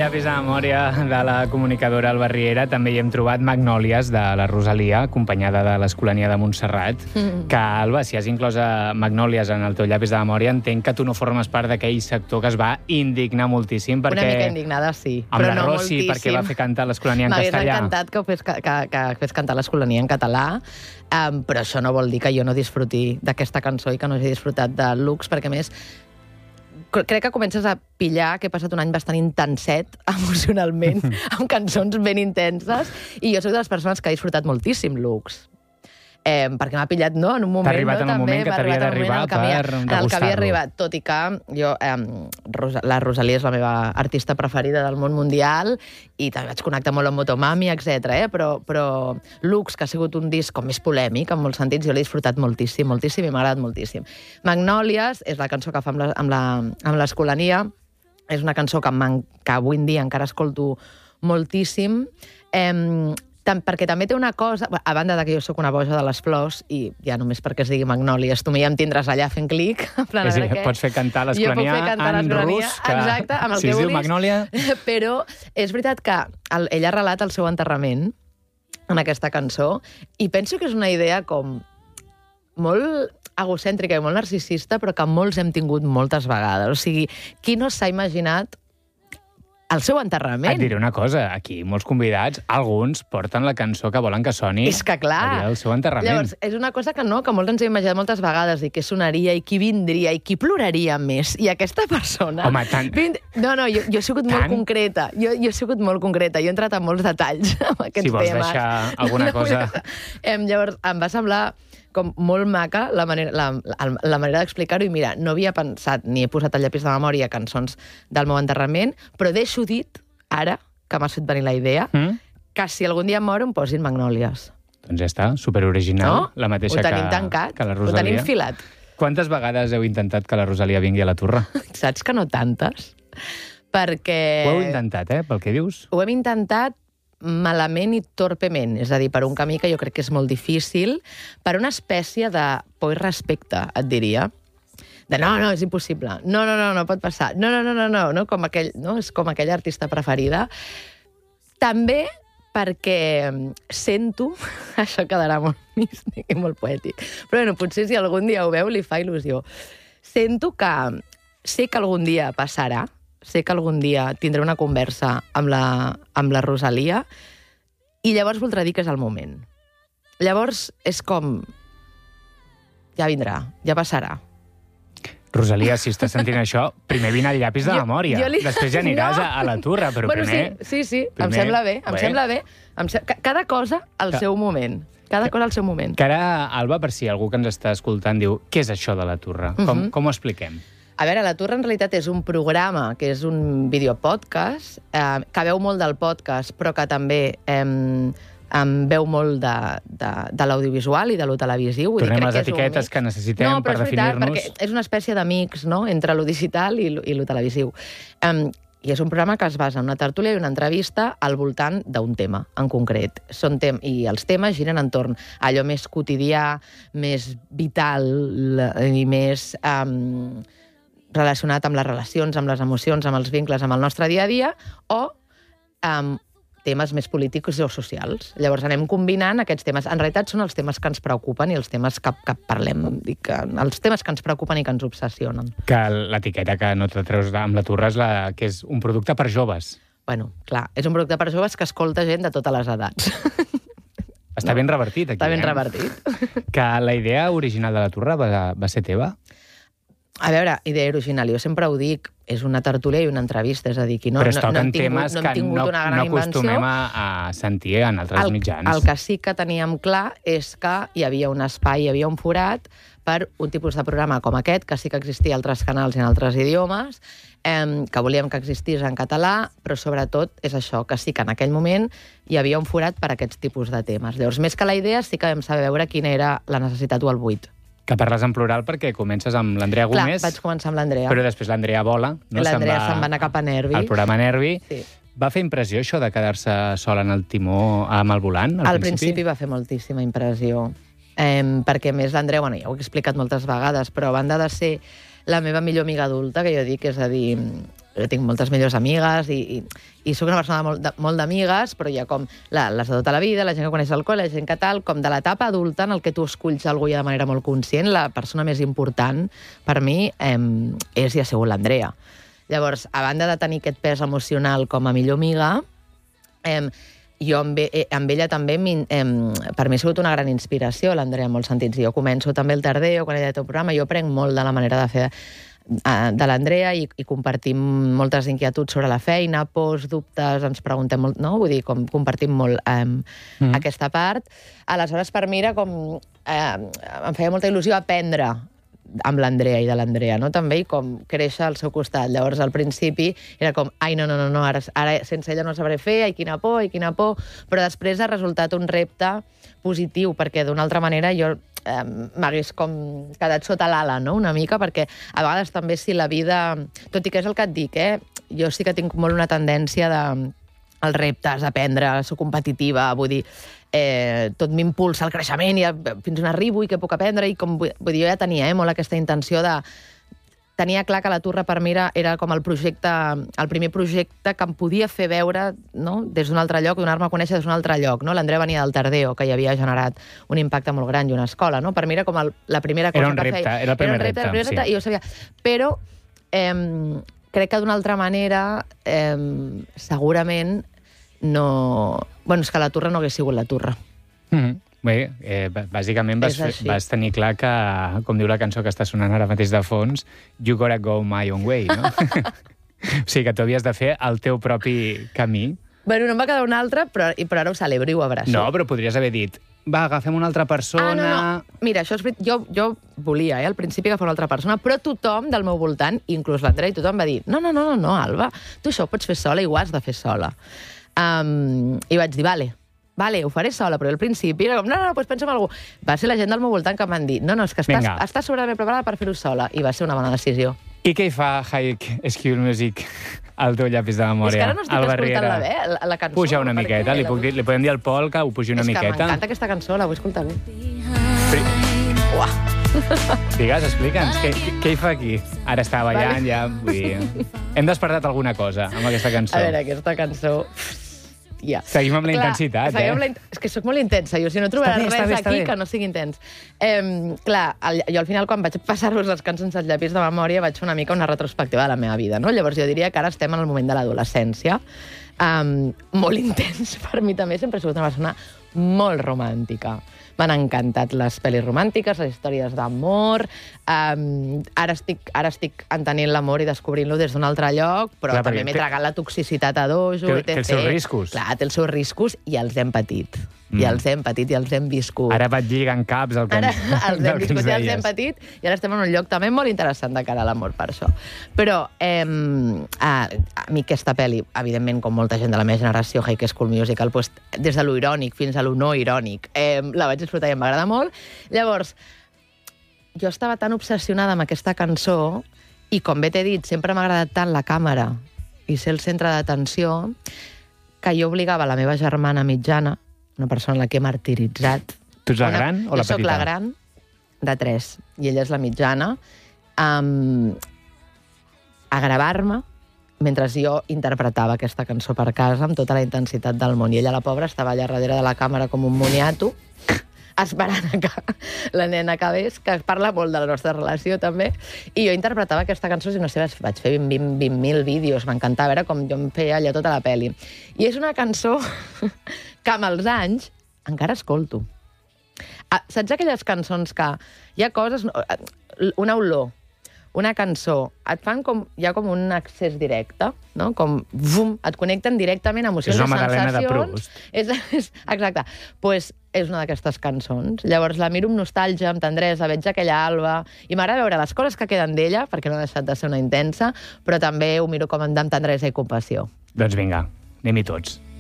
llapis de memòria de la comunicadora Alba Riera també hi hem trobat Magnòlies de la Rosalia, acompanyada de l'Escolania de Montserrat, que, Alba, si has inclòs Magnòlies en el teu llapis de memòria, entenc que tu no formes part d'aquell sector que es va indignar moltíssim perquè... Una mica indignada, sí. Amb però la no Rossi, moltíssim. perquè va fer cantar l'Escolania en castellà. M'hagués encantat que fes cantar l'Escolania en català, però això no vol dir que jo no disfruti d'aquesta cançó i que no hagi disfrutat de Lux, perquè, a més, crec que comences a pillar que he passat un any bastant intenset emocionalment, amb cançons ben intenses, i jo soc de les persones que ha disfrutat moltíssim Lux. Perquè m'ha pillat, no?, en un moment... T'ha arribat en un moment que t'havia d'arribar per degustar-lo. En el que havia arribat, tot i que jo, la Rosalia és la meva artista preferida del món mundial, i també vaig connectar molt amb Motomami, etc. Però Lux, que ha sigut un disc com més polèmic, en molts sentits, jo l'he disfrutat moltíssim, moltíssim, i m'ha agradat moltíssim. Magnòlies és la cançó que fa amb l'Escolania, és una cançó que avui en dia encara escolto moltíssim, perquè també té una cosa, a banda que jo sóc una boja de les flors, i ja només perquè es digui Magnòlies, tu ja em tindràs allà fent clic. Pots fer cantar l'Escolania en rus, exacte, amb el si que es diu vulguis. Magnòlia... Però és veritat que ell ha relat el seu enterrament en aquesta cançó, i penso que és una idea com molt egocèntrica i molt narcisista, però que molts hem tingut moltes vegades. O sigui, qui no s'ha imaginat el seu enterrament? Et diré una cosa, aquí molts convidats, alguns porten la cançó que volen que soni és que, clar, el seu enterrament. Llavors, és una cosa que molts ens hem imaginat moltes vegades, i què sonaria, i qui vindria, i qui ploraria més. I aquesta persona... Home, tant... No, jo he sigut molt concreta. Jo he sigut molt concreta. Jo he entrat en molts detalls amb aquests temes. Si vols deixar alguna cosa... Llavors, em va semblar com molt maca la manera d'explicar-ho, i mira, no havia pensat ni he posat al llapis de memòria cançons del meu enterrament, però deixo dit, ara, que m'has fet venir la idea, que si algun dia em moro em posin Magnòlies. Doncs ja està, superoriginal, no? La mateixa ho tenim tancat, que la Rosalia. Ho tenim filat. Quantes vegades heu intentat que la Rosalia vingui a la Turra? Saps que no tantes? Perquè... Ho heu intentat, pel que dius? Ho hem intentat malament i torpement, és a dir, per un camí que jo crec que és molt difícil, per una espècie de por i respecte, et diria, de no, és impossible, no pot passar, no, com aquell, no? És com aquella artista preferida. També perquè sento, això quedarà molt místic i molt poètic, però bueno, potser si algun dia ho veu li fa il·lusió. Sento que sé que algun dia passarà, sé que algun dia tindré una conversa amb la Rosalia, i llavors voldrà dir que és el moment. Llavors és com... ja vindrà, ja passarà. Rosalia, si estàs sentint això, primer vine al llapis de memòria. Després ja aniràs a la Turra, però primer... Sí, em sembla bé, em sembla bé. Cada cosa al seu moment. Cada cosa al seu moment. Que ara, Alba, per si algú que ens està escoltant diu què és això de la Turra? Com ho expliquem? A veure, La Turra en realitat és un programa, que és un videopodcast, que veu molt del podcast, però que també veu molt de l'audiovisual i de lo televisiu. Tornem a les etiquetes que necessitem per definir-nos. Perquè és una espècie de mix, no?, entre lo digital i lo televisiu. I és un programa que es basa en una tertúlia i una entrevista al voltant d'un tema en concret. I els temes giren entorn a allò més quotidià, més vital i més relacionat amb les relacions, amb les emocions, amb els vincles, amb el nostre dia a dia, o temes més polítics o socials. Llavors anem combinant aquests temes. En realitat són els temes que ens preocupen i els temes que parlem, els temes que ens preocupen i que ens obsessionen. Que l'etiqueta que no t'atreus amb la Turra és que és un producte per joves. Bueno, clar, és un producte per joves que escolta gent de totes les edats. Està ben revertit, aquí. Està ben revertit. Que la idea original de la Turra va ser teva? A veure, idea original, jo sempre ho dic, és una tertúlia i una entrevista, és a dir, que no hem tingut temes que no acostumem a sentir en altres mitjans. El que sí que teníem clar és que hi havia un espai, hi havia un forat per un tipus de programa com aquest, que sí que existia a altres canals i en altres idiomes, que volíem que existís en català, però sobretot és això, que sí que en aquell moment hi havia un forat per a aquests tipus de temes. Llavors, més que la idea, sí que vam saber veure quina era la necessitat o el buit. Que parles en plural perquè comences amb l'Andrea Gómez. Clar, vaig començar amb l'Andrea. Però després l'Andrea vola. No? L'Andrea se'n va anar cap a Nervi. Al programa Nervi. Sí. Va fer impressió això de quedar-se sola en el timó amb el volant, al principi va fer moltíssima impressió. Perquè, a més, l'Andrea, ja ho he explicat moltes vegades, però a banda de ser la meva millor amiga adulta, que jo dic, és a dir, tinc moltes millors amigues i soc una persona molt d'amigues, però hi ha com les de tota la vida, la gent que coneix l'alcohol, la gent que tal, com de l'etapa adulta en el que tu esculls algú ja de manera molt conscient, la persona més important per mi és i ha sigut l'Andrea. Llavors, a banda de tenir aquest pes emocional com a millor amiga, jo amb ella també, per mi ha sigut una gran inspiració, l'Andrea, en molts sentits. Jo començo també el Tardeo, quan ella té el programa, jo aprenc molt de la manera de fer de l'Andrea i compartim moltes inquietuds sobre la feina, pors, dubtes, ens preguntem molt, no? Vull dir, com compartim molt aquesta part. Aleshores, per mi era com... em feia molta il·lusió aprendre amb l'Andrea i de l'Andrea, no? També, i com créixer al seu costat. Llavors, al principi, era com, ai, no, ara sense ella no sabré fer, ai, quina por, però després ha resultat un repte positiu, perquè d'una altra manera jo m'hagués com quedat sota l'ala, no?, una mica, perquè a vegades també si la vida... Tot i que és el que et dic, jo sí que tinc molt una tendència als reptes, aprendre, ser competitiva, vull dir, tot m'impulsa al creixement i fins on arribo i què puc aprendre, i com, vull dir, jo ja tenia molt aquesta intenció de... Tenia clar que la Turra per mi era com el primer projecte que em podia fer veure, no?, des d'un altre lloc, donar-me a conèixer des d'un altre lloc, no? L'Andrea venia del Tardeo, que ja havia generat un impacte molt gran, i una escola, no? Per mi era com la primera cosa que feia. Era el primer repte, sí. I jo sabia. Però crec que d'una altra manera segurament no... Bueno, és que la Turra no hagués sigut la Turra. Bé, bàsicament vas tenir clar que, com diu la cançó que està sonant ara mateix de fons, you gotta go my own way, no? O sigui, que tu havies de fer el teu propi camí. Bueno, no em va quedar una altra, però ara ho celebro i ho abraço. No, però podries haver dit, va, agafem una altra persona... No. Mira, això és veritat, jo volia, al principi, agafar una altra persona, però tothom del meu voltant, inclús l'Andrea, i tothom va dir, no, Alba, tu això ho pots fer sola i ho has de fer sola. I vaig dir, vale, ho faré sola, però al principi era com, no, doncs pensa en algú. Va ser la gent del meu voltant que em van dir, no, és que estàs sobradament preparada per fer-ho sola, i va ser una bona decisió. I què hi fa High School Music al teu llapis de memòria? És que ara no estic escoltant la cançó. Puja una miqueta, li podem dir al Pol que ho pugi una miqueta. És que m'encanta aquesta cançó, la vull escoltar bé. Digues, explica'ns, què hi fa aquí? Ara està ballant ja, vull dir... Hem despertat alguna cosa amb aquesta cançó. A veure, aquesta cançó... Ja. Seguim amb la intensitat, És que sóc molt intensa, jo si no trobaràs res aquí que no sigui intens. Clar, jo al final, quan vaig passar-vos les cançons al llapis de memòria, vaig fer una mica una retrospectiva de la meva vida, no? Llavors jo diria que ara estem en el moment de l'adolescència, molt intens per mi també, sempre he sigut una persona molt romàntica. M'han encantat les pel·lis romàntiques, les històries d'amor. Ara estic entenent l'amor i descobrint-lo des d'un altre lloc, però clar, també m'he tragat la toxicitat a dojo. Té els seus riscos. Clar, té els seus riscos i els hem patit. I els hem patit i els hem viscut. Ara vaig lligant caps el que ens deies. Ara els hem viscut i els hem patit i ara estem en un lloc també molt interessant de cara a l'amor per això. Però a mi aquesta pel·li, evidentment, com molta gent de la meva generació, High School Musical, doncs, des de lo irònic fins a lo no irònic, la vaig disfrutar i em va agradar molt. Llavors, jo estava tan obsessionada amb aquesta cançó i, com bé t'he dit, sempre m'ha agradat tant la càmera i ser el centre d'atenció que jo obligava la meva germana mitjana, una persona en la que he martiritzat. Tu ets la gran o la petita? Jo soc la gran de 3 i ella és la mitjana, a gravar-me mentre jo interpretava aquesta cançó per casa amb tota la intensitat del món. I ella, la pobra, estava allà darrere de la càmera com un moniato, esperant que la nena acabés, que parla molt de la nostra relació també, i jo interpretava aquesta cançó, i no sé, vaig fer 20.000 vídeos, m'encantava, era com jo em feia allà tota la pel·li. I és una cançó que amb els anys encara escolto. Saps aquelles cançons que hi ha coses... Una olor, una cançó, et fan com... Hi ha com un accés directe, no? Com, vum, et connecten directament a emocions i sensacions. És una Magdalena de Proust. Exacte. Doncs és una d'aquestes cançons. Llavors la miro amb nostàlgia, amb tendresa, veig aquella Alba, i m'agrada veure les coses que queden d'ella, perquè no ha deixat de ser una intensa, però també ho miro com amb tendresa i compassió. Doncs vinga, anem-hi tots.